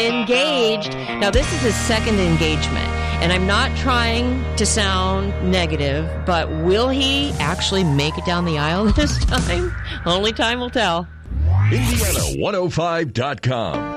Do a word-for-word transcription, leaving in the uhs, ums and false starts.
engaged. Now, this is his second engagement, and I'm not trying to sound negative, but will he actually make it down the aisle this time? Only time will tell. Indiana one oh five dot com.